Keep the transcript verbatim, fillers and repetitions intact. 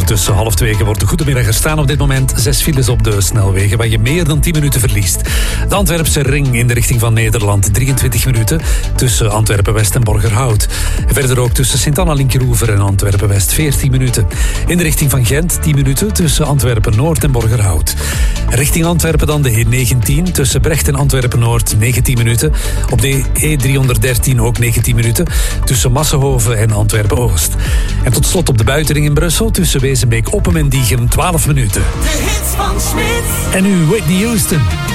tussen half twee geworden. Goedemiddag, er staan op dit moment zes files op de snelwegen waar je meer dan tien minuten verliest. De Antwerpse ring in de richting van Nederland, drieëntwintig minuten tussen Antwerpen-West en Borgerhout. Verder ook tussen Sint-Anna-Linkeroever en Antwerpen-West, veertien minuten. In de richting van Gent, tien minuten tussen Antwerpen-Noord en Borgerhout. Richting Antwerpen dan de E negentien tussen Brecht en Antwerpen-Noord, negentien minuten. Op de E driehonderddertien ook negentien minuten tussen Massenhoven en Antwerpen-Oost. En tot slot op de buitenring in Brussel tussen Wezenbeek, Oppem en Diegem, twaalf minuten. De hits van Smit. En nu Whitney Houston.